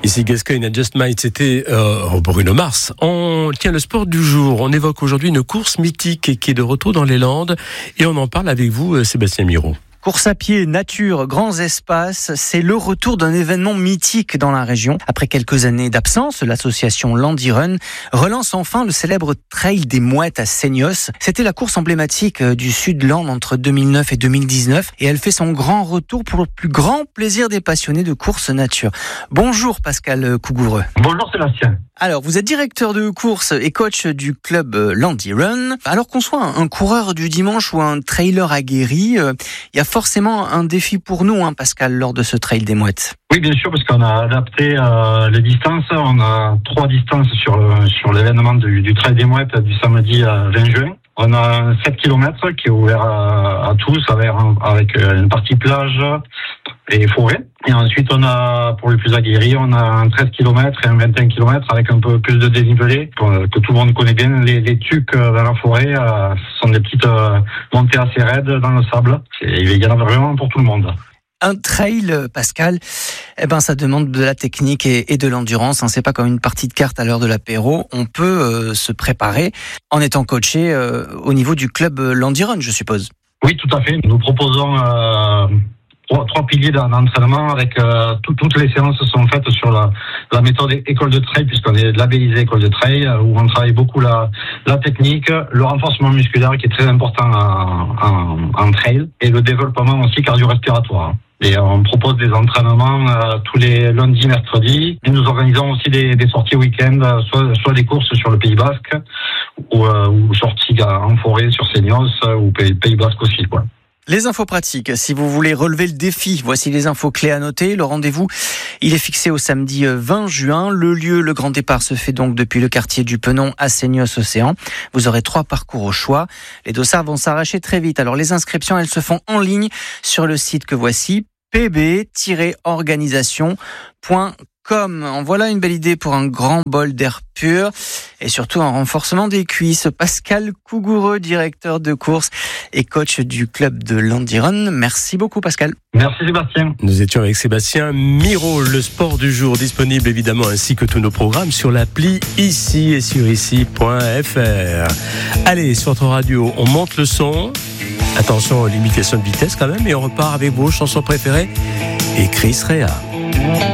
Ici Gascoigne, Just Might, c'était Bruno Mars. On tient le sport du jour. On évoque aujourd'hui une course mythique qui est de retour dans les Landes et on en parle avec vous, Sébastien Miro. Course à pied, nature, grands espaces, c'est le retour d'un événement mythique dans la région. Après quelques années d'absence, l'association Landirun relance enfin le célèbre Trail des Mouettes à Seignos. C'était la course emblématique du Sud-Land entre 2009 et 2019 et elle fait son grand retour pour le plus grand plaisir des passionnés de course nature. Bonjour Pascal Cougoureux. Bonjour Sébastien. Alors, vous êtes directeur de course et coach du club Landirun. Alors qu'on soit un coureur du dimanche ou un trailer aguerri, il y a forcément un défi pour nous, Pascal, lors de ce Trail des Mouettes. Oui, bien sûr, parce qu'on a adapté les distances. On a 3 distances sur l'événement du Trail des Mouettes du samedi 20 juin. On a 7 km qui est ouvert à tous avec une partie plage et forêt. Et ensuite, on a, pour les plus aguerris, on a un 13 km et un 21 km avec un peu plus de dénivelé, que tout le monde connaît bien. Les tucs dans la forêt sont des petites montées assez raides dans le sable. Il y en a vraiment pour tout le monde. Un trail, Pascal, ça demande de la technique et de l'endurance. C'est pas comme une partie de cartes à l'heure de l'apéro. On peut se préparer en étant coaché au niveau du club Landirun, je suppose. Oui, tout à fait. Nous proposons trois piliers d'entraînement avec toutes les séances sont faites sur la méthode école de trail, puisqu'on est labellisé école de trail, où on travaille beaucoup la technique, le renforcement musculaire qui est très important en trail, et le développement aussi cardio-respiratoire. Et on propose des entraînements tous les lundis, mercredis. Et nous organisons aussi des sorties week-end, soit des courses sur le Pays Basque, ou sorties en forêt sur Seignos, ou Pays Basque aussi, quoi. Les infos pratiques, si vous voulez relever le défi, voici les infos clés à noter. Le rendez-vous, il est fixé au samedi 20 juin. Le lieu, le grand départ se fait donc depuis le quartier du Penon à Seignos-Océan. Vous aurez 3 parcours au choix. Les dossards vont s'arracher très vite. Alors les inscriptions, elles se font en ligne sur le site que voici, pb-organisation.com. En voilà une belle idée pour un grand bol d'air pur et surtout un renforcement des cuisses. Pascal Cougoureux, directeur de course et coach du club de Landirun. Merci beaucoup Pascal. Merci Sébastien. Nous étions avec Sébastien Miro, le sport du jour disponible évidemment ainsi que tous nos programmes sur l'appli ici et sur ici.fr. Allez, sur votre radio, on monte le son. Attention aux limitations de vitesse quand même et on repart avec vos chansons préférées et Chris Rea.